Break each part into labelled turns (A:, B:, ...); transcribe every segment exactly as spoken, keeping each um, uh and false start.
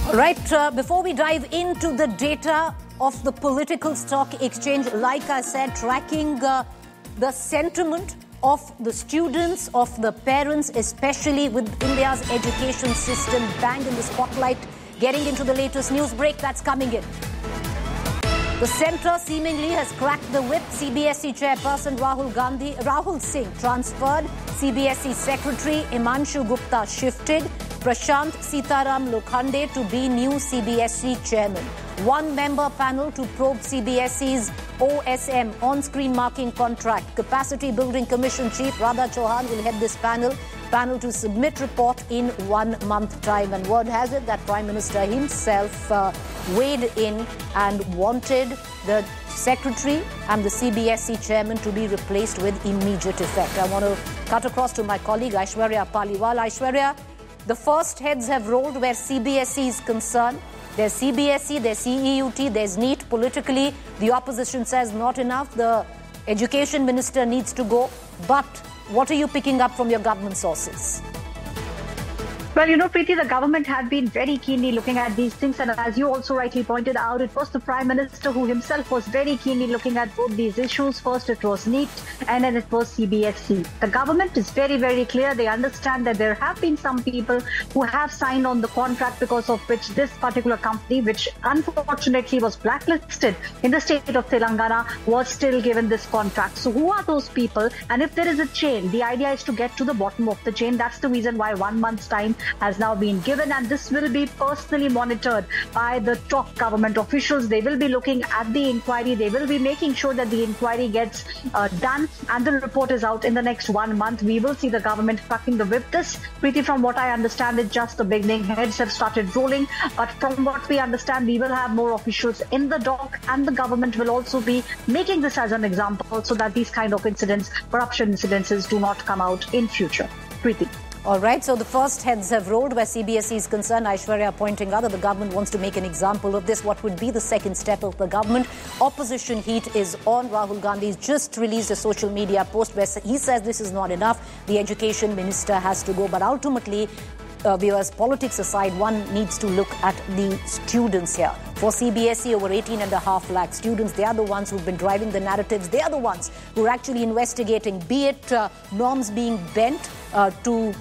A: Right, uh, before we dive into the data of the political stock exchange, like I said, tracking uh, the sentiment of the students, of the parents, especially with India's education system bang in the spotlight, getting into the latest news break that's coming in. The centre seemingly has cracked the whip. C B S E chairperson Rahul Gandhi, Rahul Singh transferred. C B S E secretary Himanshu Gupta shifted. Prashant Sitaram Lokhande to be new C B S E chairman. One-member panel to probe C B S E's O S M, on-screen marking contract. Capacity Building Commission Chief Radha Chauhan will head this panel. Panel to submit report in one month time. And word has it that Prime Minister himself uh, weighed in and wanted the secretary and the C B S E chairman to be replaced with immediate effect. I want to cut across to my colleague Aishwarya Paliwal. Aishwarya, the first heads have rolled where C B S E is concerned. There's C B S E, there's C E U T, there's NEET. Politically, the opposition says not enough. The education minister needs to go. But what are you picking up from your government sources?
B: Well, you know, Preeti, the government had been very keenly looking at these things. And as you also rightly pointed out, it was the Prime Minister who himself was very keenly looking at both these issues. First, it was NEET and then it was C B S E. The government is very, very clear. They understand that there have been some people who have signed on the contract because of which this particular company, which unfortunately was blacklisted in the state of Telangana, was still given this contract. So who are those people? And if there is a chain, the idea is to get to the bottom of the chain. That's the reason why one month's time has now been given, and this will be personally monitored by the top government officials. They will be looking at the inquiry. They will be making sure that the inquiry gets uh, done, and the report is out in the next one month. We will see the government cracking the whip. This, pretty from what I understand, is just the beginning. Heads have started rolling, but from what we understand, we will have more officials in the dock, and the government will also be making this as an example so that these kind of incidents, corruption incidences, do not come out in future. Preeti.
A: All right, so the first heads have rolled where C B S E is concerned. Aishwarya pointing out that the government wants to make an example of this. What would be the second step of the government? Opposition heat is on. Rahul Gandhi's just released a social media post where he says this is not enough. The education minister has to go. But ultimately, uh, viewers, politics aside, one needs to look at the students here. For C B S E, over eighteen and a half lakh students, they are the ones who've been driving the narratives. They are the ones who are actually investigating, be it uh, norms being bent uh, to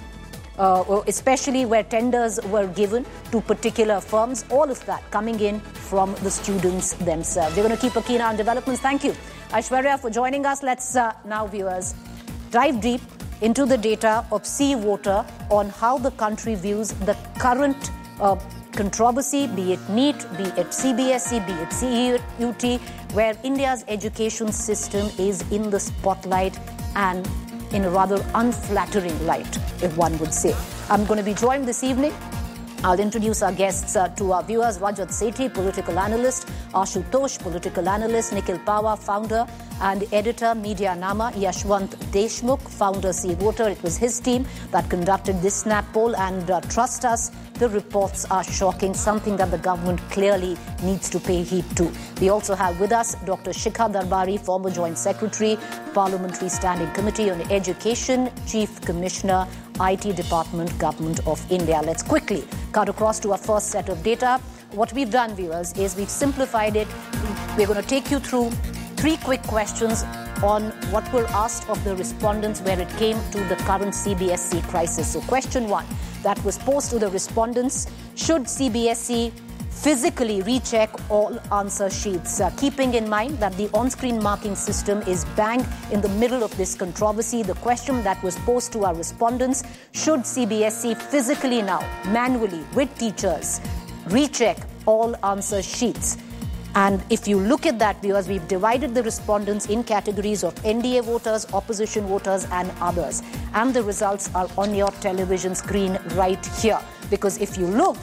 A: Uh, especially where tenders were given to particular firms, all of that coming in from the students themselves. We're going to keep a keen eye on developments. Thank you, Aishwarya, for joining us. Let's uh, now, viewers, dive deep into the data of Sea Water on how the country views the current uh, controversy, be it NEET, be it C B S E, be it C E U T, where India's education system is in the spotlight and in a rather unflattering light, if one would say. I'm going to be joined this evening. I'll introduce our guests uh, to our viewers. Rajat Sethi, political analyst. Ashutosh, political analyst. Nikhil Pawar, founder and editor, Media Nama. Yashwant Deshmukh, founder, Sea Water. It was his team that conducted this snap poll, and uh, trust us, the reports are shocking, something that the government clearly needs to pay heed to. We also have with us Doctor Shikha Darbari, former Joint Secretary, Parliamentary Standing Committee on Education, Chief Commissioner, I T Department, Government of India. Let's quickly cut across to our first set of data. What we've done, viewers, is we've simplified it. We're going to take you through three quick questions on what were asked of the respondents where it came to the current C B S E crisis. So question one that was posed to the respondents: should C B S E physically recheck all answer sheets, uh, keeping in mind that the on-screen marking system is bang in the middle of this controversy? The question that was posed to our respondents: should C B S E physically now, manually, with teachers, recheck all answer sheets? And if you look at that, viewers, we've divided the respondents in categories of N D A voters, opposition voters, and others. And the results are on your television screen right here. Because if you look,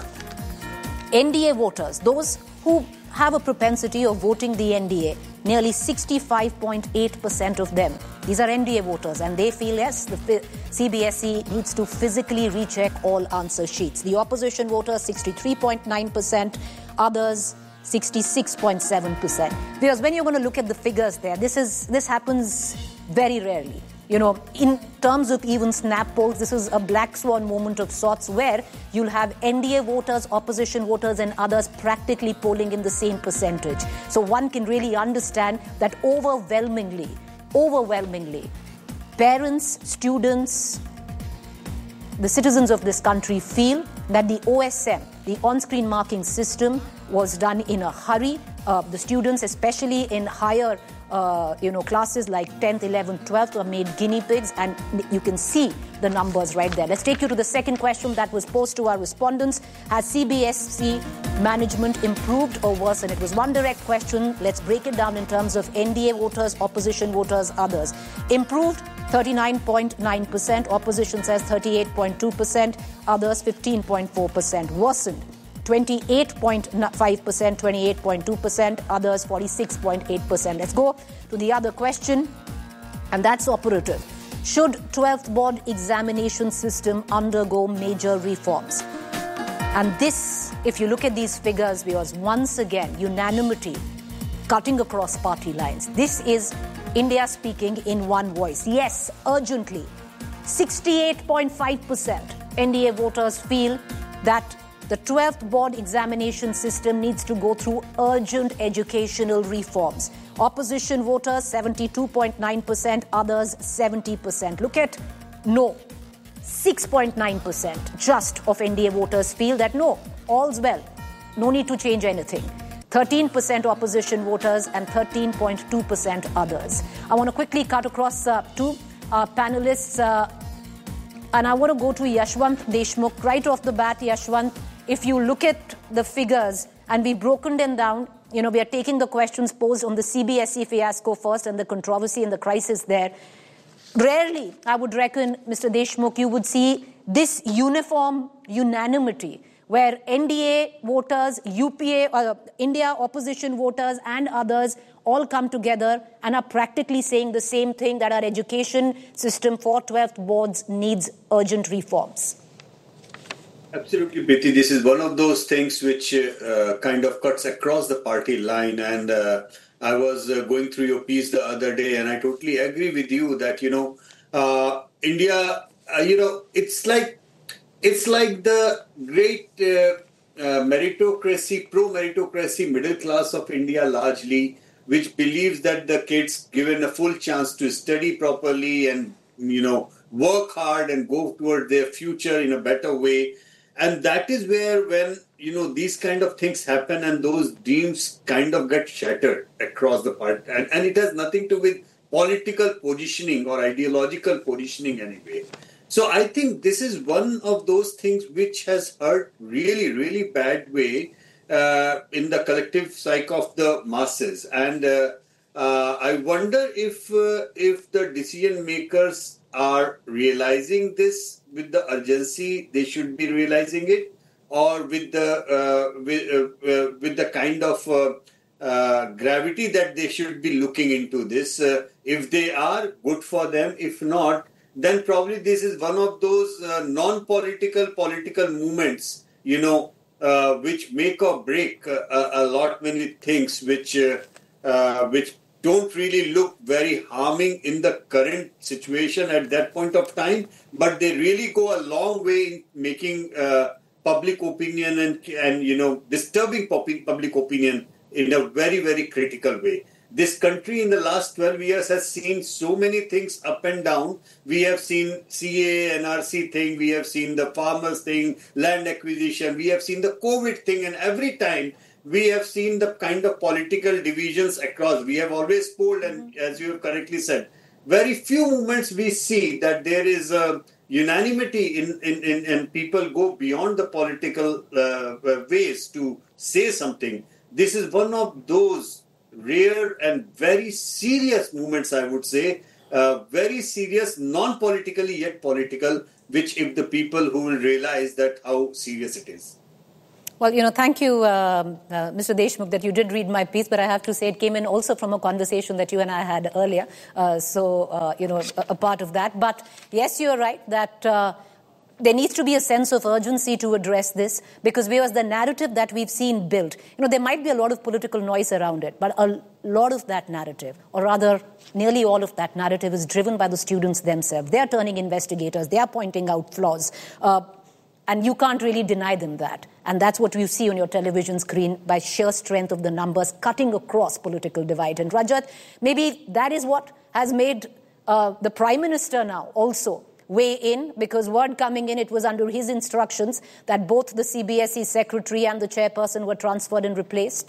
A: N D A voters, those who have a propensity of voting the N D A, nearly sixty-five point eight percent of them, these are N D A voters, and they feel, yes, the C B S E needs to physically recheck all answer sheets. The opposition voters, sixty-three point nine percent, others, sixty-six point seven percent. Because when you're going to look at the figures there, this is this happens very rarely. You know, in terms of even snap polls, this is a black swan moment of sorts where you'll have N D A voters, opposition voters, and others practically polling in the same percentage. So one can really understand that overwhelmingly, overwhelmingly, parents, students, the citizens of this country feel that the O S M, the on-screen marking system, was done in a hurry. Uh, the students, especially in higher uh, you know, classes like tenth, eleventh, twelfth, are made guinea pigs, and you can see the numbers right there. Let's take you to the second question that was posed to our respondents. Has C B S E management improved or worsened? It was one direct question. Let's break it down in terms of N D A voters, opposition voters, others. Improved, thirty-nine point nine percent. Opposition says thirty-eight point two percent. Others, fifteen point four percent. Worsened, twenty-eight point five percent, twenty-eight point two percent. Others, forty-six point eight percent. Let's go to the other question, and that's operative. Should twelfth board examination system undergo major reforms? And this, if you look at these figures, because once again, unanimity cutting across party lines. This is India speaking in one voice. Yes, urgently. sixty-eight point five percent N D A voters feel that the twelfth board examination system needs to go through urgent educational reforms. Opposition voters, seventy-two point nine percent, others, seventy percent. Look at no. six point nine percent just of N D A voters feel that no, all's well, no need to change anything. thirteen percent opposition voters and thirteen point two percent others. I want to quickly cut across uh, two uh, panelists, uh, and I want to go to Yashwant Deshmukh. Right off the bat, Yashwant, if you look at the figures and we've broken them down, you know, we are taking the questions posed on the C B S E fiasco first and the controversy and the crisis there. Rarely, I would reckon, Mister Deshmukh, you would see this uniform unanimity where N D A voters, U P A, uh, India opposition voters and others all come together and are practically saying the same thing, that our education system for twelfth boards needs urgent reforms.
C: Absolutely, Preeti. This is one of those things which uh, kind of cuts across the party line. And uh, I was uh, going through your piece the other day, and I totally agree with you that, you know, uh, India, uh, you know, it's like it's like the great uh, uh, meritocracy, pro-meritocracy middle class of India largely, which believes that the kids given a full chance to study properly and, you know, work hard and go toward their future in a better way. And that is where, when, you know, these kind of things happen and those dreams kind of get shattered across the part. And, and it has nothing to do with political positioning or ideological positioning anyway. So I think this is one of those things which has hurt really, really bad way uh, in the collective psyche of the masses. And uh, uh, I wonder if uh, if the decision makers are realizing this with the urgency they should be realizing it, or with the uh, with, uh, uh, with the kind of uh, uh, gravity that they should be looking into this. Uh, if they are, good for them. If not, then probably this is one of those uh, non-political political movements, you know, uh, which make or break uh, a, a lot many things, which uh, uh, which don't really look very harming in the current situation at that point of time, but they really go a long way in making uh, public opinion and, and, you know, disturbing public opinion in a very, very critical way. This country in the last twelve years has seen so many things up and down. We have seen C A, N R C thing, we have seen the farmers thing, land acquisition, we have seen the COVID thing, and every time we have seen the kind of political divisions across. We have always polled, and as you have correctly said, very few moments we see that there is a unanimity in, in, in and people go beyond the political uh, ways to say something. This is one of those rare and very serious moments, I would say, uh, very serious, non-politically yet political, which if the people who will realize that how serious it is.
A: Well, you know, thank you, um, uh, Mister Deshmukh, that you did read my piece, but I have to say it came in also from a conversation that you and I had earlier. Uh, so, uh, you know, a, a part of that. But yes, you're right that uh, there needs to be a sense of urgency to address this, because because the narrative that we've seen built, you know, there might be a lot of political noise around it, but a lot of that narrative, or rather nearly all of that narrative, is driven by the students themselves. They are turning investigators. They are pointing out flaws. Uh, and you can't really deny them that. And that's what you see on your television screen by sheer strength of the numbers cutting across political divide. And Rajat, maybe that is what has made uh, the Prime Minister now also weigh in, because word coming in, it was under his instructions that both the C B S E secretary and the chairperson were transferred and replaced?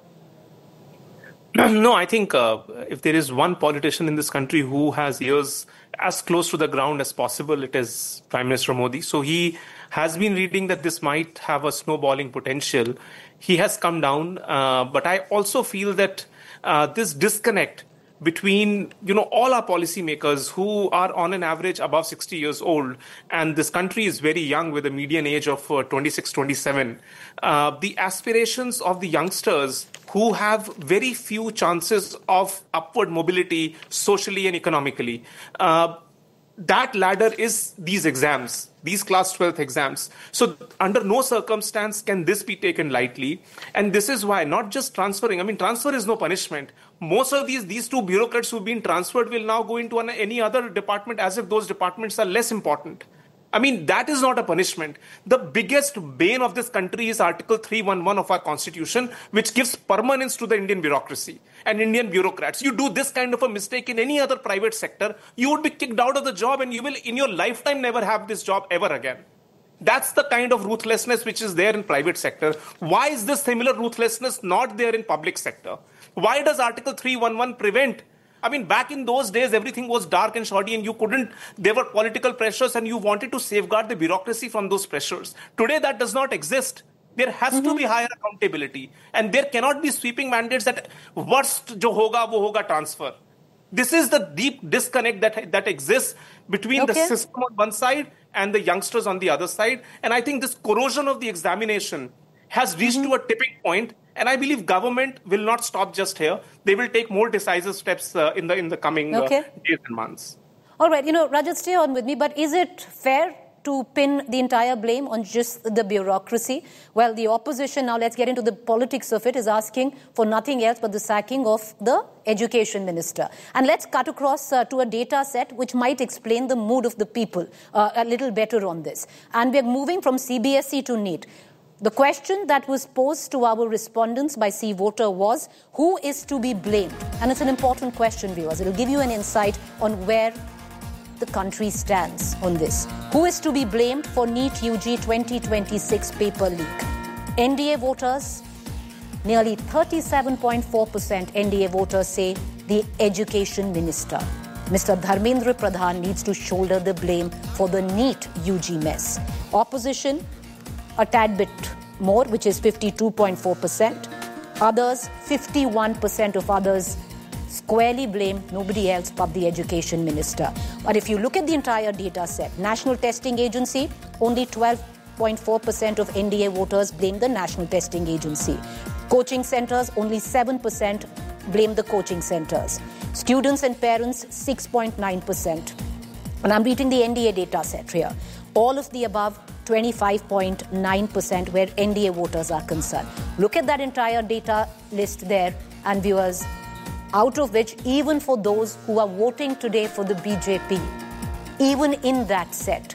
D: No, I think uh, if there is one politician in this country who has ears as close to the ground as possible, it is Prime Minister Modi. So he has been reading that this might have a snowballing potential. He has come down, uh, but I also feel that uh, this disconnect between, you know, all our policymakers who are on an average above sixty years old, and this country is very young with a median age of uh, twenty-six, twenty-seven. Uh, the aspirations of the youngsters who have very few chances of upward mobility socially and economically. Uh, that ladder is these exams, these class twelfth exams. So under no circumstance can this be taken lightly. And this is why not just transferring, I mean, transfer is no punishment. Most of these, these two bureaucrats who've been transferred will now go into an, any other department as if those departments are less important. I mean, that is not a punishment. The biggest bane of this country is Article three eleven of our Constitution, which gives permanence to the Indian bureaucracy and Indian bureaucrats. You do this kind of a mistake in any other private sector, you would be kicked out of the job and you will in your lifetime never have this job ever again. That's the kind of ruthlessness which is there in private sector. Why is this similar ruthlessness not there in public sector? Why does Article three eleven prevent? I mean, back in those days, everything was dark and shoddy and you couldn't, there were political pressures and you wanted to safeguard the bureaucracy from those pressures. Today, that does not exist. There has mm-hmm. to be higher accountability, and there cannot be sweeping mandates that worst jo hoga, wo hoga transfer. This is the deep disconnect that, that exists between okay. the system on one side and the youngsters on the other side. And I think this corrosion of the examination has reached mm-hmm. to a tipping point. And I believe government will not stop just here. They will take more decisive steps uh, in the in the coming
A: okay.
D: uh, days and months.
A: All right, you know, Rajat, stay on with me. But is it fair to pin the entire blame on just the bureaucracy? Well, the opposition, now let's get into the politics of it, is asking for nothing else but the sacking of the education minister. And let's cut across uh, to a data set which might explain the mood of the people uh, a little better on this. And we're moving from C B S E to NEET. The question that was posed to our respondents by C Voter was, who is to be blamed? And it's an important question, viewers. It'll give you an insight on where the country stands on this. Who is to be blamed for NEET U G twenty twenty-six paper leak? N D A voters, nearly thirty-seven point four percent N D A voters say the education minister. Mister Dharmendra Pradhan needs to shoulder the blame for the NEET U G mess. Opposition, a tad bit more, which is fifty-two point four percent. Others, fifty-one percent of others squarely blame nobody else but the education minister. But if you look at the entire data set, National Testing Agency, only twelve point four percent of N D A voters blame the National Testing Agency. Coaching centers, only seven percent blame the coaching centers. Students and parents, six point nine percent. And I'm reading the N D A data set here. All of the above, twenty-five point nine percent where N D A voters are concerned. Look at that entire data list there, and viewers, out of which, even for those who are voting today for the B J P, even in that set,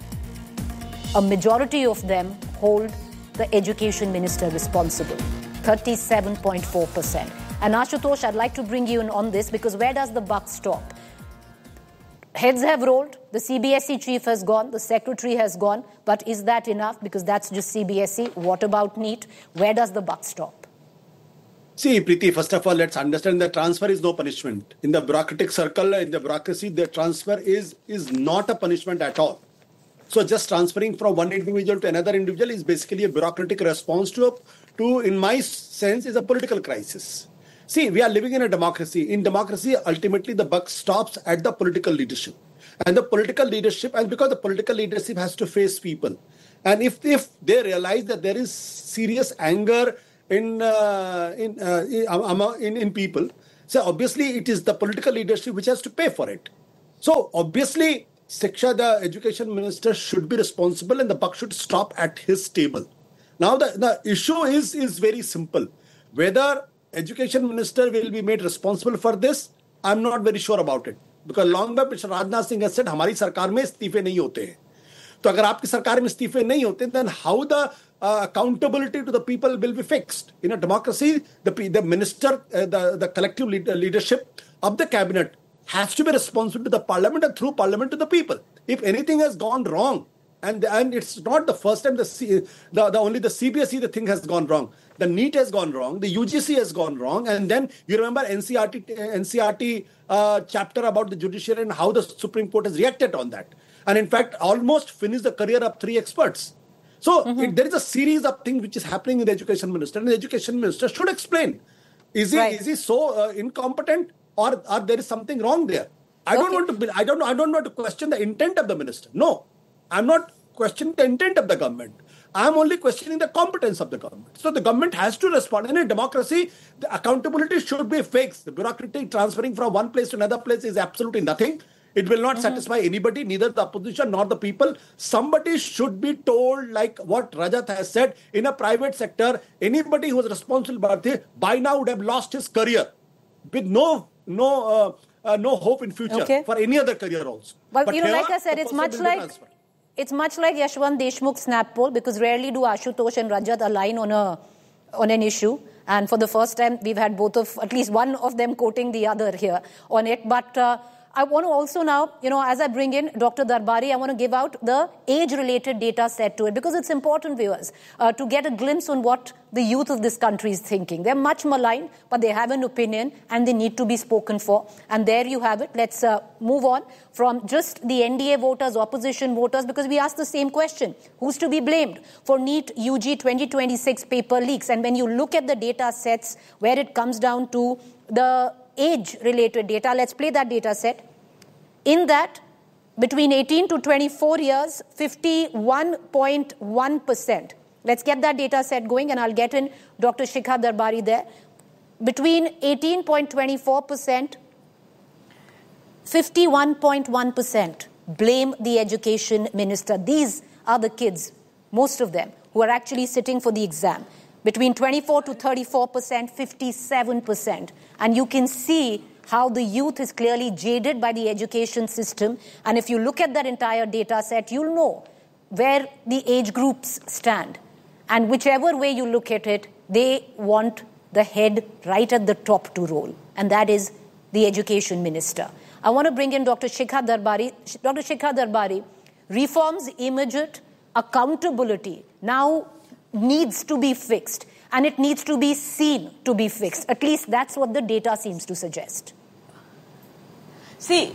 A: a majority of them hold the education minister responsible, thirty-seven point four percent. And Ashutosh, I'd like to bring you in on this, because where does the buck stop? Heads have rolled, the C B S E chief has gone, the secretary has gone, but is that enough? Because that's just C B S E. What about NEET? Where does the buck stop?
E: See, Preeti, first of all, let's understand that transfer is no punishment. In the bureaucratic circle, in the bureaucracy, the transfer is, is not a punishment at all. So just transferring from one individual to another individual is basically a bureaucratic response to, a, to in my sense, is a political crisis. See, we are living in a democracy. In democracy, ultimately, the buck stops at the political leadership. And the political leadership, and because the political leadership has to face people. And if, if they realize that there is serious anger in, uh, in, uh, in, in, in people, so obviously it is the political leadership which has to pay for it. So obviously, Shiksha, the education minister, should be responsible and the buck should stop at his table. Now, the, the issue is, is very simple. Whether education minister will be made responsible for this, I'm not very sure about it. Because long back, Mister Rajnath Singh has said, हमारी सरकार में इस्तीफे नहीं होते हैं. तो अगर आपकी सरकार में इस्तीफे नहीं होते, then how the uh, accountability to the people will be fixed? In a democracy, the, the minister, uh, the, the collective lead, leadership of the cabinet has to be responsible to the parliament and through parliament to the people. If anything has gone wrong, and and it's not the first time the, C, the, the only the C B S E the thing has gone wrong. The NEET has gone wrong, the U G C has gone wrong, and then you remember N C R T N C R T uh, chapter about the judiciary and how the Supreme Court has reacted on that. And in fact, almost finished the career of three experts. So mm-hmm. it, there is a series of things which is happening in the education minister, and the education minister should explain. Is he right. is he so uh, incompetent, or, or there is something wrong there? I okay. don't want to. Be, I don't know. I don't want to question the intent of the minister. No, I'm not questioning the intent of the government. I'm only questioning the competence of the government. So the government has to respond. In a democracy, the accountability should be fixed. The bureaucratic transferring from one place to another place is absolutely nothing. It will not mm-hmm. satisfy anybody, neither the opposition nor the people. Somebody should be told, like what Rajat has said, in a private sector, anybody who is responsible about this by now would have lost his career with no no uh, uh, no hope in future okay. for any other career also.
A: Well, but you know, here, like I said, it's much like it's much like Yashwant Deshmukh snap poll, because rarely do Ashutosh and Rajat align on a on an issue. And for the first time, we've had both of, at least one of them quoting the other here on it. But uh, I want to also now, you know, as I bring in Doctor Darbari, I want to give out the age-related data set to it, because it's important, viewers, uh, to get a glimpse on what the youth of this country is thinking. They're much maligned, but they have an opinion and they need to be spoken for. And there you have it. Let's uh, move on from just the N D A voters, opposition voters, because we asked the same question. Who's to be blamed for NEET U G twenty twenty-six paper leaks? And when you look at the data sets where it comes down to the age-related data, let's play that data set. In that, between eighteen to twenty-four years, fifty-one point one percent. Let's get that data set going, and I'll get in Doctor Shikha Darbari there. Between eighteen point two four percent, fifty-one point one percent blame the education minister. These are the kids, most of them, who are actually sitting for the exam. Between twenty-four to thirty-four percent, fifty-seven percent. And you can see how the youth is clearly jaded by the education system. And if you look at that entire data set, you'll know where the age groups stand. And whichever way you look at it, they want the head right at the top to roll. And that is the education minister. I want to bring in Doctor Shikha Darbari. Doctor Shikha Darbari, reforms immediate, accountability now needs to be fixed. And it needs to be seen to be fixed. At least that's what the data seems to suggest.
F: See,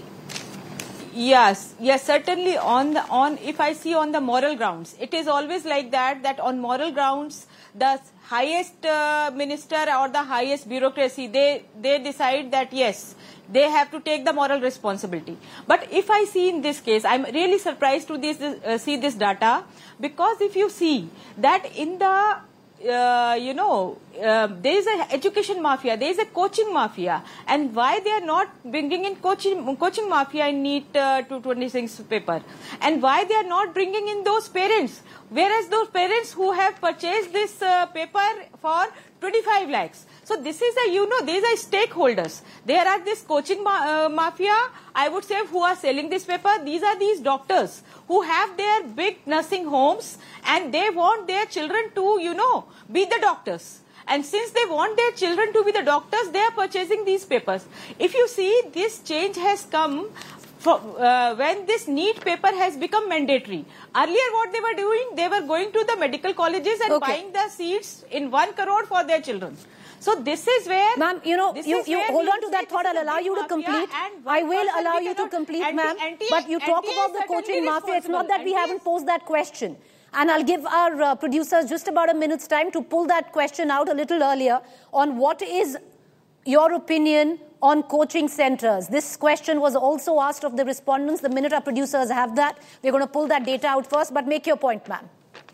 F: yes, yes, certainly on the, on, if I see on the moral grounds, it is always like that, that on moral grounds, the highest uh, minister or the highest bureaucracy, they, they decide that yes, they have to take the moral responsibility. But if I see in this case, I'm really surprised to this, uh, see this data, because if you see that in the Uh, you know, uh, there is an education mafia, there is a coaching mafia, and why they are not bringing in coaching coaching mafia in NEET uh, two twenty-six paper, and why they are not bringing in those parents, whereas those parents who have purchased this uh, paper for twenty-five lakhs. So this is a, you know, these are stakeholders. There are this coaching ma uh, mafia, I would say, who are selling this paper. These are these doctors who have their big nursing homes, and they want their children to, you know, be the doctors. And since they want their children to be the doctors, they are purchasing these papers. If you see, this change has come for, uh, when this NEET paper has become mandatory. Earlier what they were doing, they were going to the medical colleges and okay. buying the seats in one crore for their children. So this is where...
A: Ma'am, you know, you, you hold on to that thought. I'll allow you to complete. I will allow you to complete, ma'am. But you talk about the coaching mafia. It's not that we haven't posed that question. And I'll give our uh, producers just about a minute's time to pull that question out a little earlier on what is your opinion on coaching centers. This question was also asked of the respondents. The minute our producers have that, we're going to pull that data out first. But make your point, ma'am.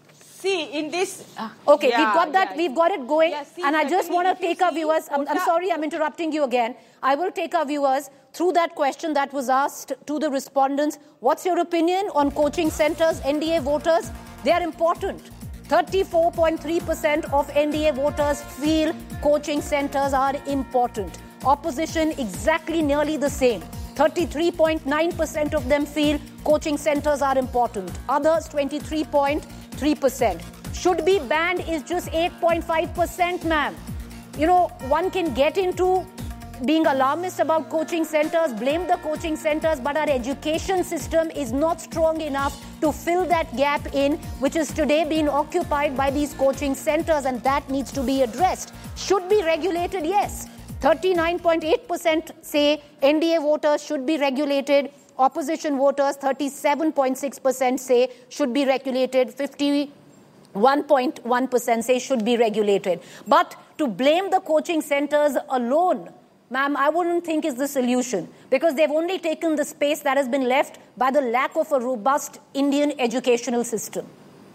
F: See, in this... Uh,
A: okay,
F: yeah,
A: we've got that,
F: yeah.
A: we've got it going.
F: Yeah, see,
A: and I just want to take our viewers... I'm, I'm sorry, I'm interrupting you again. I will take our viewers through that question that was asked to the respondents. What's your opinion on coaching centres, N D A voters? They are important. thirty-four point three percent of N D A voters feel coaching centres are important. Opposition exactly nearly the same. thirty-three point nine percent of them feel coaching centres are important. Others, twenty-three point three percent. Should be banned is just eight point five percent, ma'am. You know, one can get into being alarmist about coaching centres, blame the coaching centres, but our education system is not strong enough to fill that gap in, which is today being occupied by these coaching centres, and that needs to be addressed. Should be regulated, yes. thirty-nine point eight percent say N D A voters should be regulated. Opposition voters, thirty-seven point six percent say should be regulated. fifty-one point one percent say should be regulated. But to blame the coaching centres alone, ma'am, I wouldn't think is the solution, because they've only taken the space that has been left by the lack of a robust Indian educational system.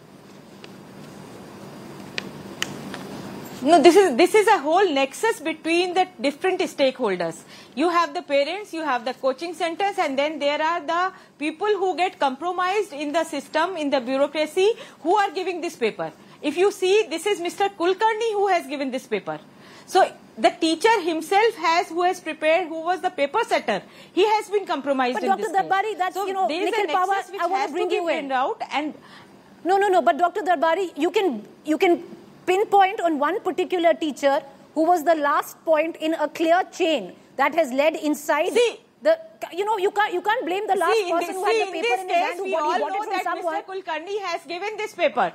F: No, this is this is a whole nexus between the different stakeholders. You have the parents, you have the coaching centers, and then there are the people who get compromised in the system, in the bureaucracy, who are giving this paper. If you see, this is Mister Kulkarni who has given this paper. So the teacher himself has, who has prepared, who was the paper setter, he has been compromised
A: but
F: in
A: Doctor
F: this case.
A: Darbari, that's,
F: so
A: you know, Nikhil Pawar, I want to bring you in.
F: Out and
A: no, no, no, but Doctor Darbari, you can, you can pinpoint on one particular teacher who was the last point in a clear chain that has led inside
F: see,
A: the, you know, you can't, you can't blame the last
F: see,
A: person
F: this,
A: who
F: see,
A: had the paper in, in his
F: case,
A: hand who
F: we
A: got,
F: all
A: he got
F: know
A: it from
F: that
A: someone.
F: Mister Kulkarni has given this paper.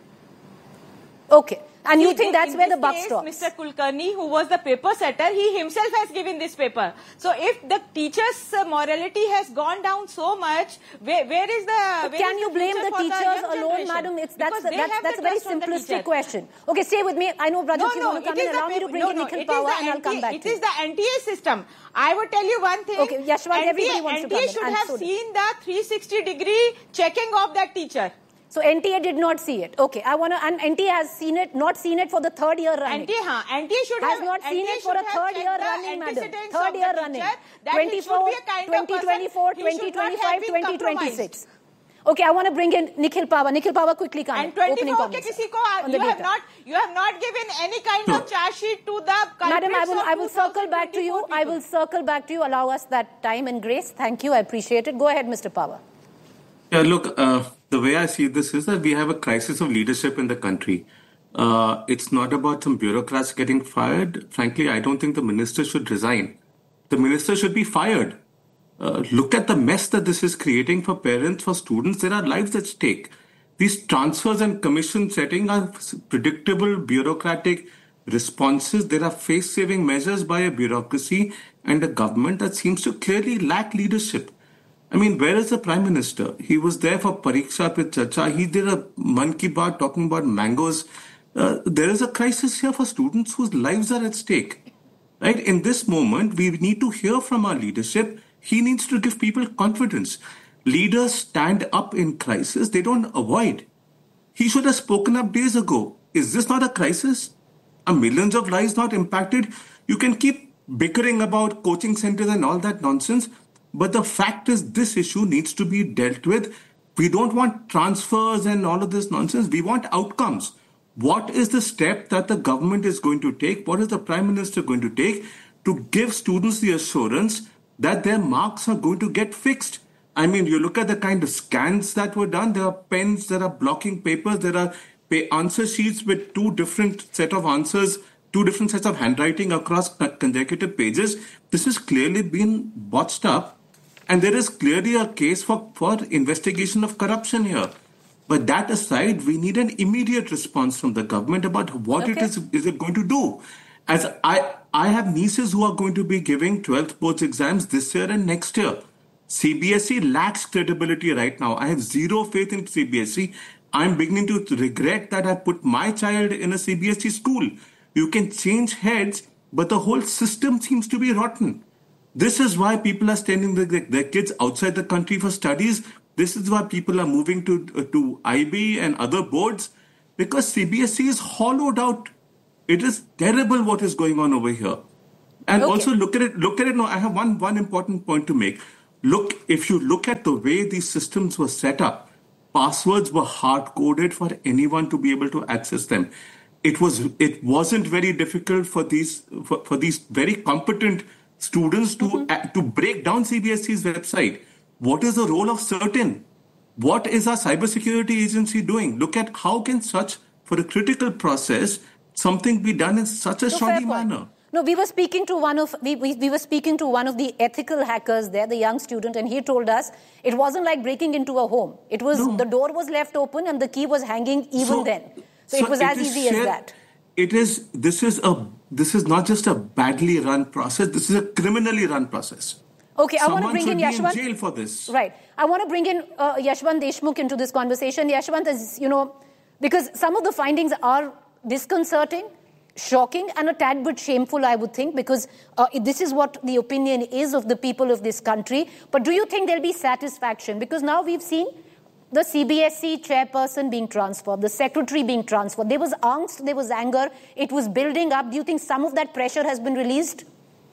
A: Okay. And
F: See,
A: you think that's where the buck
F: case,
A: stops?
F: Mister Kulkarni, who was the paper setter, he himself has given this paper. So if the teacher's uh, morality has gone down so much, where, where is the...
A: But
F: where
A: can
F: is
A: you
F: the
A: blame the teachers
F: the
A: alone, madam? It's, that's
F: Because
A: that's, that's a very simplistic question. Okay, stay with me. I know, Rajat,
F: no,
A: you
F: no,
A: want to come
F: it
A: in.
F: is
A: Allow
F: the
A: me to bring
F: no,
A: in
F: no,
A: Nikhil
F: it
A: Pawar
F: is
A: and I'll come back
F: It
A: to you.
F: is the N T A system. I would tell you one thing.
A: Okay, Yashwant, everybody wants to come in.
F: N T A should
A: And
F: have
A: so
F: seen the three sixty degree checking of that teacher.
A: So N T A did not see it. Okay, I want to, and N T A has seen it, not seen it for the third year running.
F: N T A, huh? N T A should
A: has
F: have
A: not seen
F: N T A
A: it for a third year running, madam. Third year running. twenty-four, twenty twenty-four, twenty twenty-five, twenty twenty-six. Okay, I want to bring in Nikhil Pawar. Nikhil Pawar, quickly come.
F: And twenty-four
A: comments,
F: ke kisi ko, you have not, you have not given any kind of charge sheet to the
A: Madam, I will, I will circle back to you. I will circle back to you. Allow us that time and grace. Thank you. I appreciate it. Go ahead, Mister Pawar.
G: Yeah, look, uh, the way I see this is that we have a crisis of leadership in the country. Uh, it's not about some bureaucrats getting fired. Frankly, I don't think the minister should resign. The minister should be fired. Uh, look at the mess that this is creating for parents, for students. There are lives at stake. These transfers and commission setting are predictable bureaucratic responses. There are face-saving measures by a bureaucracy and a government that seems to clearly lack leadership. I mean, where is the Prime Minister? He was there for Pariksha Pe Charcha. He did a Man Ki Baat talking about mangoes. Uh, there is a crisis here for students whose lives are at stake. Right? In this moment, we need to hear from our leadership. He needs to give people confidence. Leaders stand up in crisis. They don't avoid. He should have spoken up days ago. Is this not a crisis? Are millions of lives not impacted? You can keep bickering about coaching centers and all that nonsense. But the fact is, this issue needs to be dealt with. We don't want transfers and all of this nonsense. We want outcomes. What is the step that the government is going to take? What is the Prime Minister going to take to give students the assurance that their marks are going to get fixed? I mean, you look at the kind of scans that were done. There are pens, there are blocking papers, there are answer sheets with two different set of answers, two different sets of handwriting across consecutive pages. This has clearly been botched up. And there is clearly a case for, for investigation of corruption here. But that aside, we need an immediate response from the government about what okay. it is, is it going to do. As I, I have nieces who are going to be giving twelfth boards exams this year and next year. C B S E lacks credibility right now. I have zero faith in C B S E. I'm beginning to regret that I put my child in a C B S E school. You can change heads, but the whole system seems to be rotten. This is why people are sending their, their kids outside the country for studies. This is why people are moving to, uh, to I B and other boards. because C B S E is hollowed out. It is terrible what is going on over here. And okay. also look at it, look at it now. I have one, one important point to make. Look, if you look at the way these systems were set up, passwords were hard-coded for anyone to be able to access them. It was, it wasn't very difficult for these, for, for these very competent students to, mm-hmm. uh, to break down C B S E's website. What is the role of CERTIN? What is our cybersecurity agency doing? Look at how can such, for a critical process, something be done in such a
A: no,
G: shoddy manner?
A: No, we were speaking to one of we, we we were speaking to one of the ethical hackers there, the young student, and he told us it wasn't like breaking into a home. It was no. the door was left open and the key was hanging even so, then. So, so it was it as easy shared, as that.
G: It is. This is a. This is not just a badly run process. This is a criminally run process.
A: Okay, I
G: Someone
A: want to bring in
G: Yashwant.
A: Yashwant.
G: In jail for this.
A: Right. I want to bring in uh, Yashwant Deshmukh into this conversation. Yashwant is, you know, because some of the findings are disconcerting, shocking, and a tad bit shameful, I would think, because uh, this is what the opinion is of the people of this country. But do you think there'll be satisfaction? Because now we've seen the C B S E chairperson being transferred, the secretary being transferred. There was angst, there was anger. It was building up. Do you think some of that pressure has been released?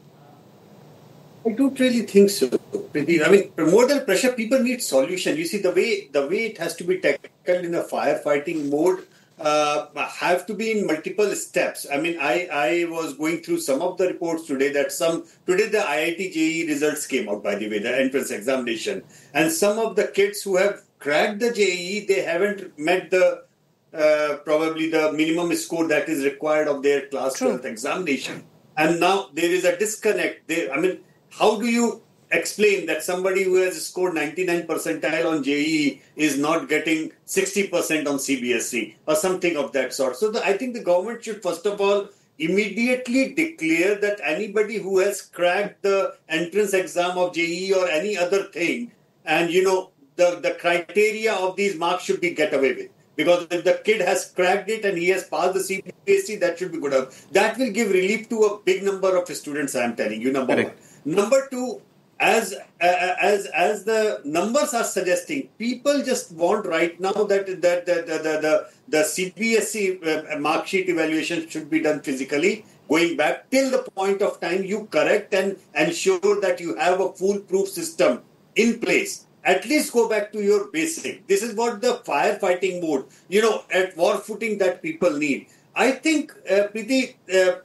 C: I don't really think so. I mean, more than pressure, people need solution. You see, the way the way it has to be tackled in a firefighting mode uh, have to be in multiple steps. I mean, I, I was going through some of the reports today that some, today the I I T J E E results came out, by the way, the entrance examination. And some of the kids who have cracked the J E E, they haven't met the, uh, probably the minimum score that is required of their class twelfth examination. And now there is a disconnect. They, I mean, how do you explain that somebody who has scored ninety-nine percentile on J E E is not getting sixty percent on C B S E or something of that sort? So the, I think the government should first of all immediately declare that anybody who has cracked the entrance exam of J E E or any other thing, and you know, the, the criteria of these marks should be get away with. Because if the kid has cracked it and he has passed the C B S E, that should be good. That will give relief to a big number of students, I am telling you, number Correct. one. Number two, as uh, as as the numbers are suggesting, people just want right now that that the the the, the, the C B S E uh, mark sheet evaluation should be done physically, going back till the point of time you correct and ensure that you have a foolproof system in place. At least go back to your basic. This is what the firefighting mode, you know, at war footing that people need. I think, uh, Preeti, uh,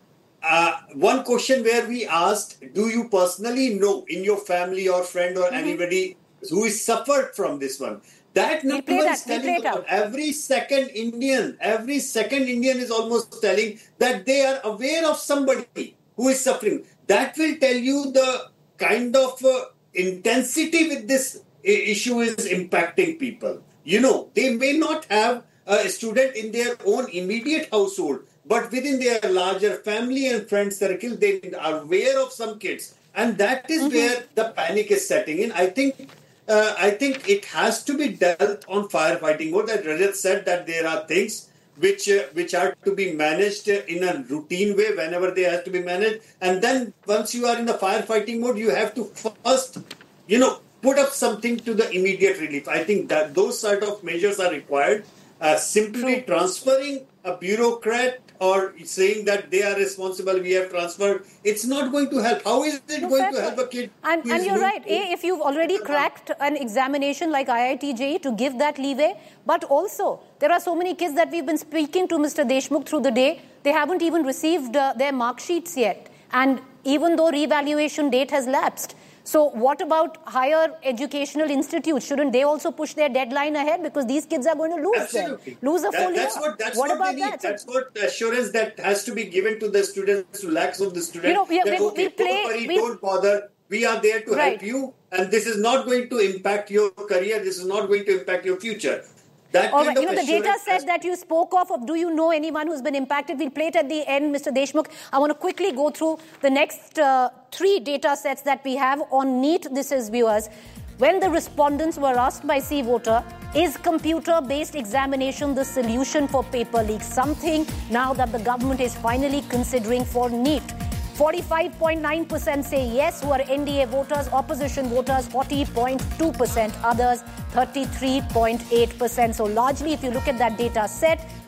C: uh, one question where we asked, do you personally know in your family or friend or mm-hmm. anybody who is suffered from this one? That number is telling about every second Indian, every second Indian is almost telling that they are aware of somebody who is suffering. That will tell you the kind of uh, intensity with this issue is impacting people. You know, they may not have a student in their own immediate household, but within their larger family and friend circle, they are aware of some kids. And that is mm-hmm. where the panic is setting in. I think uh, I think it has to be dealt on firefighting mode. As Rajat said, that there are things which uh, which are to be managed in a routine way whenever they have to be managed. And then once you are in the firefighting mode, you have to first, you know, put up something to the immediate relief. I think that those sort of measures are required. Uh, simply transferring a bureaucrat or saying that they are responsible, we have transferred, it's not going to help. How is it no, going to help a kid?
A: And, and you're right. A, if you've already cracked an examination like I I T J E E, to give that leeway. But also, there are so many kids that we've been speaking to, Mister Deshmukh, through the day. They haven't even received uh, their mark sheets yet. And even though revaluation date has lapsed. So what about higher educational institutes? Shouldn't they also push their deadline ahead? Because these kids are going to lose
C: Absolutely.
A: them. Lose a
C: that,
A: full
C: that's
A: year.
C: What, that's
A: what,
C: what
A: about
C: they need.
A: that?
C: That's what assurance that has to be given to the students, to lakhs of the students.
A: You know, we,
C: that,
A: we,
C: okay,
A: we play,
C: don't worry,
A: we,
C: don't bother. We are there to
A: right.
C: help you. And this is not going to impact your career. This is not going to impact your future. That
A: All
C: kind
A: right. You know, the data set
C: has...
A: that you spoke of, of do you know anyone who's been impacted? We'll play it at the end, Mister Deshmukh. I want to quickly go through the next uh, three data sets that we have on NEET. This is, viewers, when the respondents were asked by C Voter, is computer-based examination the solution for paper leaks? Something now that the government is finally considering for NEET. forty-five point nine percent say yes, who are N D A voters, opposition voters, forty point two percent, others, thirty-three point eight percent. So largely, if you look at that data set,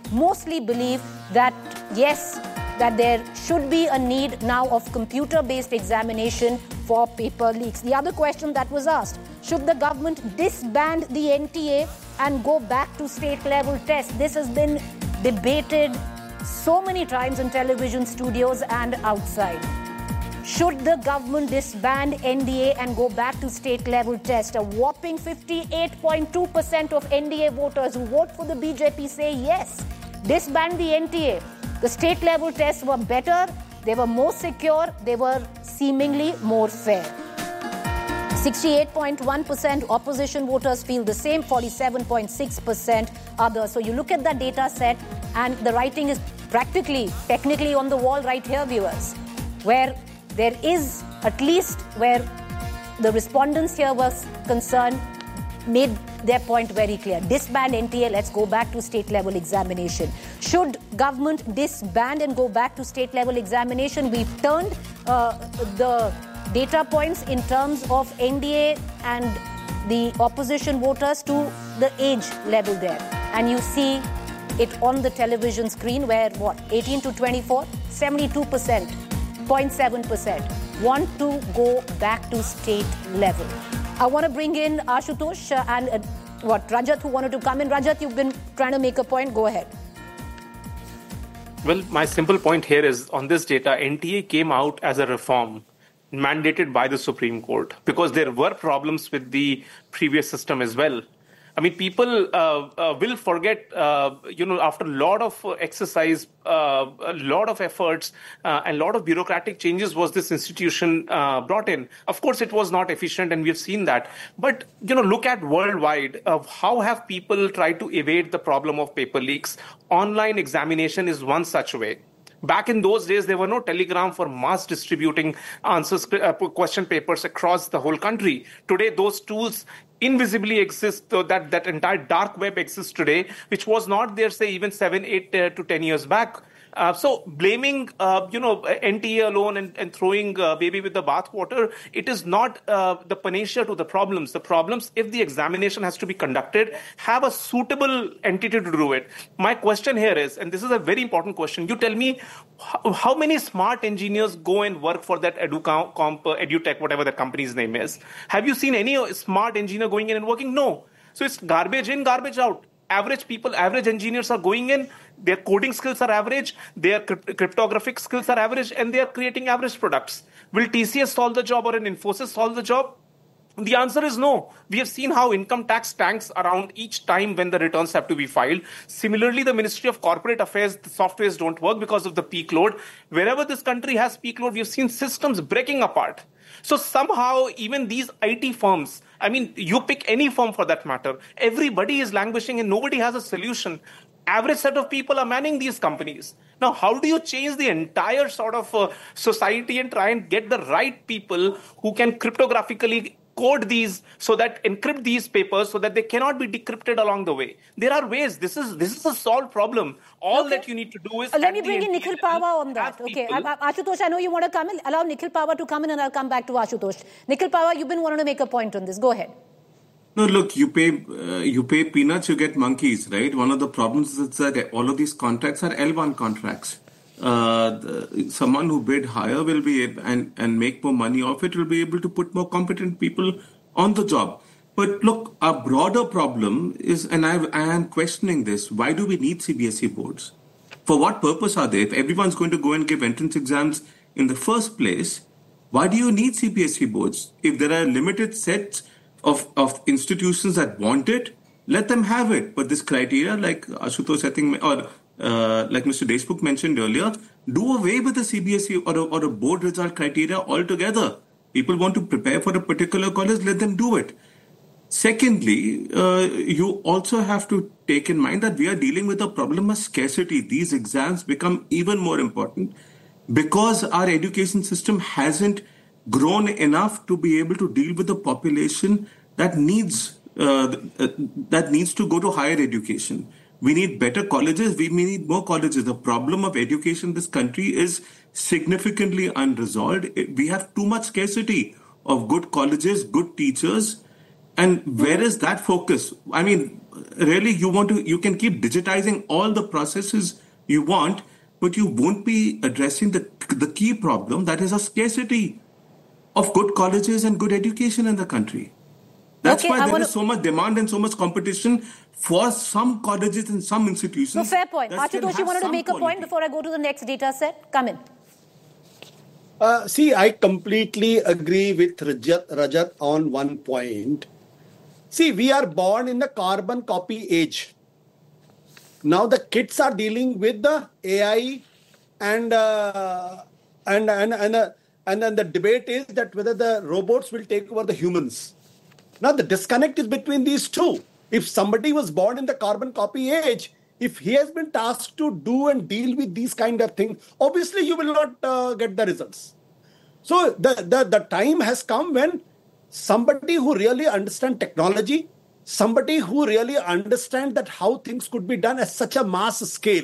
A: mostly believe that, yes, that there should be a need now of computer-based examination for paper leaks. The other question that was asked, should the government disband the N T A and go back to state-level tests? This has been debated so many times in television studios and outside. Should the government disband N D A and go back to state-level tests? A whopping fifty-eight point two percent of N D A voters who vote for the B J P say yes, disband the N T A. The state-level tests were better, they were more secure, they were seemingly more fair. sixty-eight point one percent opposition voters feel the same, forty-seven point six percent others. So you look at that data set and the writing is practically, technically on the wall right here, viewers, where there is, at least where the respondents here were concerned, made their point very clear. Disband N T A, let's go back to state-level examination. Should government disband and go back to state-level examination? We've turned uh, the data points in terms of N D A and the opposition voters to the age level there. And you see it on the television screen where, what, eighteen to twenty-four, seventy-two percent. zero point seven percent want to go back to state level. I want to bring in Ashutosh uh, and uh, what Rajat who wanted to come in. Rajat, you've been trying to make a point. Go ahead.
D: Well, my simple point here is on this data, N T A came out as a reform mandated by the Supreme Court because there were problems with the previous system as well. I mean, people uh, uh, will forget, uh, you know, after a lot of exercise, uh, a lot of efforts, uh, and a lot of bureaucratic changes was this institution uh, brought in. Of course, it was not efficient, and we've seen that. But, you know, look at worldwide, uh, how have people tried to evade the problem of paper leaks? Online examination is one such way. Back in those days, there were no telegram for mass distributing answers, uh, question papers across the whole country. Today, those tools invisibly exist, so that, that entire dark web exists today, which was not there, say, even seven, eight uh, to ten years back. Uh, so blaming, uh, you know, N T A alone and, and throwing uh, baby with the bathwater, it is not uh, the panacea to the problems. The problems, if the examination has to be conducted, have a suitable entity to do it. My question here is, and this is a very important question, you tell me how, how many smart engineers go and work for that EduComp, EduTech, whatever the company's name is. Have you seen any smart engineer going in and working? No. So it's garbage in, garbage out. Average people, average engineers are going in, their coding skills are average, their cryptographic skills are average, and they are creating average products. Will T C S solve the job or an Infosys solve the job? The answer is no. We have seen how income tax tanks around each time when the returns have to be filed. Similarly, the Ministry of Corporate Affairs, the softwares don't work because of the peak load. Wherever this country has peak load, we have seen systems breaking apart. So somehow, even these I T firms, I mean, you pick any firm for that matter, everybody is languishing and nobody has a solution. Average set of people are manning these companies. Now, how do you change the entire sort of uh, society and try and get the right people who can cryptographically code these so that encrypt these papers so that they cannot be decrypted along the way? There are ways. This is this is a solved problem. All okay. that you need to do is...
A: Uh, let me bring in Nikhil Pahwa on that. Okay, people... Ashutosh, I know you want to come in. Allow Nikhil Pahwa to come in and I'll come back to Ashutosh. Nikhil Pahwa, you've been wanting to make a point on this. Go ahead.
G: No, look, you pay uh, you pay peanuts, you get monkeys, right? One of the problems is that all of these contracts are L one contracts. Uh, the, someone who bid higher will be able, and, and make more money off it will be able to put more competent people on the job. But look, a broader problem is, and I, I am questioning this, why do we need C B S E boards? For what purpose are they? If everyone's going to go and give entrance exams in the first place, why do you need C B S E boards? If there are limited sets of, of institutions that want it, let them have it. But this criteria, like Ashutosh, I think, or uh, like Mister Deshmukh mentioned earlier, do away with the C B S E or a, or a board result criteria altogether. People want to prepare for a particular college, let them do it. Secondly, uh, you also have to take in mind that we are dealing with a problem of scarcity. These exams become even more important because our education system hasn't grown enough to be able to deal with the population that needs uh, that needs to go to higher education. We need better colleges. We may need more colleges. The problem of education in this country is significantly unresolved. We have too much scarcity of good colleges, good teachers, And where is that focus? I mean, really, you want to, you can keep digitizing all the processes you want, but you won't be addressing the, the key problem, that is a scarcity of good colleges and good education in the country. That's
A: okay,
G: why
A: I
G: there
A: wanna...
G: is so much demand and so much competition for some colleges and some institutions.
A: No, fair point. Ashutosh, you wanted to make
G: quality.
A: a point before I go to the next data set? Come in.
E: Uh, see, I completely agree with Rajat, Rajat on one point. See, we are born in the carbon copy age. Now the kids are dealing with the A I and uh, and and and, uh, and then the debate is that whether the robots will take over the humans. Now the disconnect is between these two. If somebody was born in the carbon copy age, if he has been tasked to do and deal with these kind of things, obviously you will not uh, get the results. So the, the, the time has come when somebody who really understands technology, somebody who really understands that how things could be done at such a mass scale,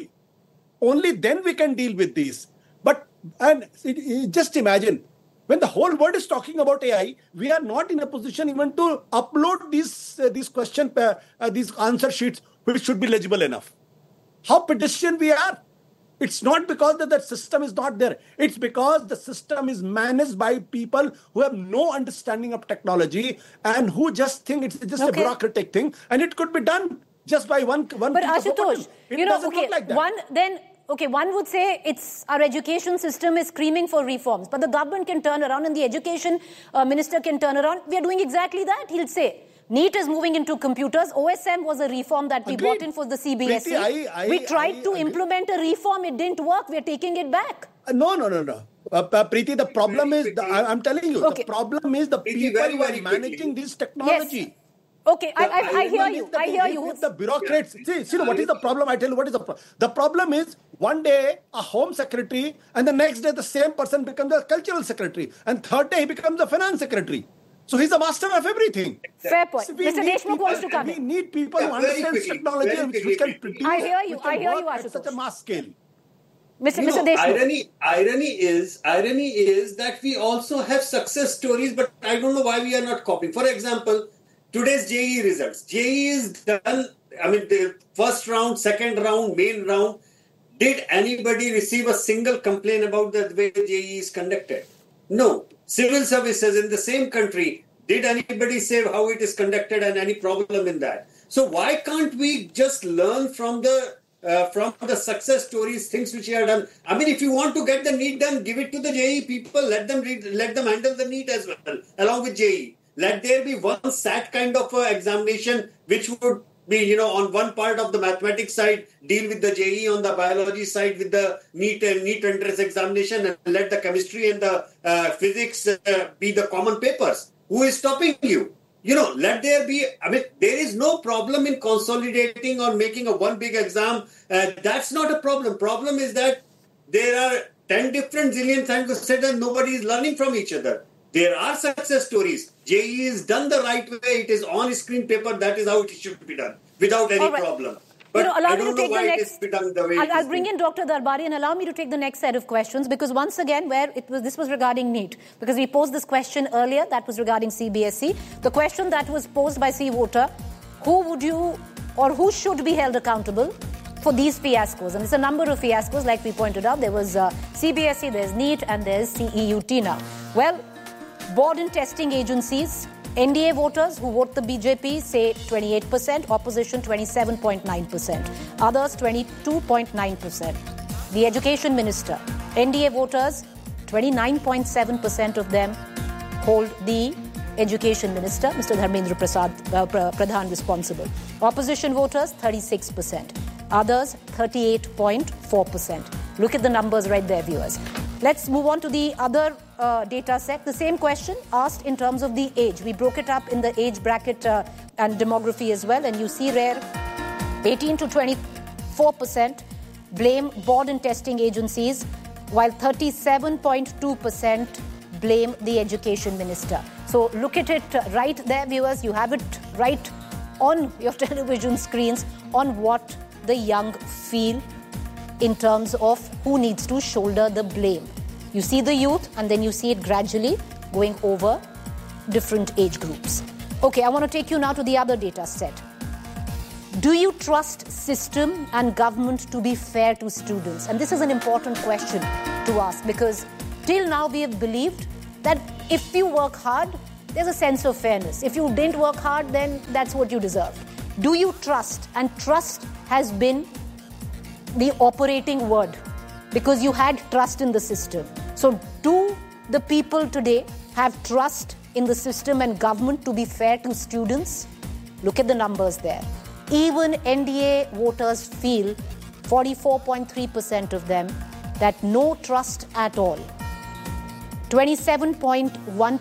E: only then we can deal with these. But and it, it, just imagine, when the whole world is talking about A I, we are not in a position even to upload these uh, these question uh, uh, these answer sheets, which should be legible enough. How pedestrian we are! It's not because that the system is not there. It's because the system is managed by people who have no understanding of technology and who just think it's just okay. a bureaucratic thing, and it could be done just by one one.
A: But Ashutosh, you know, okay,
E: like that.
A: one then. Okay, one would say it's our education system is screaming for reforms, but the government can turn around and the education uh, minister can turn around. We are doing exactly that. He'll say, NEET is moving into computers. O S M was a reform that we
E: Agreed.
A: brought in for the C B S E.
E: Preeti, I, I,
A: we tried
E: I,
A: to
E: I,
A: implement a reform. It didn't work. We're taking it back.
E: Uh, no, no, no, no. Uh, uh, Preeti, the problem
C: very
E: is, the, I, I'm telling you,
A: okay.
E: the problem is the
C: Preeti,
E: people
C: very,
E: who are
C: very
E: managing
C: quickly.
E: this technology.
A: Yes. Okay, I, I, I hear you.
E: The,
A: I hear
E: if,
A: you.
E: If the bureaucrats, see, see, what is the problem? I tell you, what is the problem? The problem is, one day, a home secretary, and the next day, the same person becomes a cultural secretary, and third day, he becomes a finance secretary. So he's a master of everything.
A: Fair point.
E: So
A: Mister Deshmukh wants to come
E: We
A: in.
E: need people
C: Yeah,
E: who understand
C: quickly,
E: technology, which, which can produce.
A: I hear you.
E: which can
A: I hear
E: work
A: you,
E: at
A: Ashutosh.
E: such a mass scale.
A: Mister
C: You
A: Mister
C: know,
A: Deshmukh.
C: irony, irony is, irony is that we also have success stories, but I don't know why we are not copying. For example, today's J E E results. J E E is done, I mean, the first round, second round, main round. Did anybody receive a single complaint about the way J E E is conducted? No. Civil services in the same country, did anybody say how it is conducted and any problem in that? So why can't we just learn from the uh, from the success stories, things which are done? I mean, if you want to get the NEET done, give it to the J E E people. Let them read, let them handle the NEET as well, along with J E E. Let there be one S A T kind of uh, examination, which would be, you know, on one part of the mathematics side, deal with the J E E, on the biology side with the NEET and NEET entrance examination, and let the chemistry and the uh, physics uh, be the common papers. Who is stopping you? You know, let there be, I mean, there is no problem in consolidating or making a one big exam. Uh, that's not a problem. Problem is that there are ten different zillion things to say that nobody is learning from each other. There are success stories. J E E is done the right way. It is on screen paper. That is how it should be done, without any
A: right.
C: problem. But
A: you know, allow
C: I
A: me
C: don't
A: to take
C: know why
A: the
C: it
A: next.
C: is done the way
A: I'll,
C: it
A: I'll
C: is
A: bring
C: done.
A: in Doctor Darbari and allow me to take the next set of questions, because once again, where it was, this was regarding NEET, because we posed this question earlier that was regarding C B S E. The question that was posed by C Voter: who would you or who should be held accountable for these fiascos? And it's a number of fiascos, like we pointed out. There was uh, C B S E, there's NEET, and there's C E U T now. Well, board and testing agencies. N D A voters who vote the B J P say twenty-eight percent, opposition twenty-seven point nine percent, others twenty-two point nine percent. The education minister, N D A voters, twenty-nine point seven percent of them hold the education minister, Mister Dharmendra Prasad, uh, Pradhan responsible. Opposition voters, thirty-six percent, others thirty-eight point four percent. Look at the numbers right there, viewers. Let's move on to the other uh, data set. The same question asked in terms of the age. We broke it up in the age bracket uh, and demography as well. And you see there, eighteen to twenty-four percent blame board and testing agencies, while thirty-seven point two percent blame the education minister. So look at it right there, viewers. You have it right on your television screens on what the young feel in terms of who needs to shoulder the blame. You see the youth, and then you see it gradually going over different age groups. Okay, I want to take you now to the other data set. Do you trust system and government to be fair to students? And this is an important question to ask, because till now we have believed that if you work hard, there's a sense of fairness. If you didn't work hard, then that's what you deserve. Do you trust? And trust has been the operating word, because you had trust in the system. So do the people today have trust in the system and government to be fair to students? Look at the numbers there. Even N D A voters feel, forty-four point three percent of them, that no trust at all. twenty-seven point one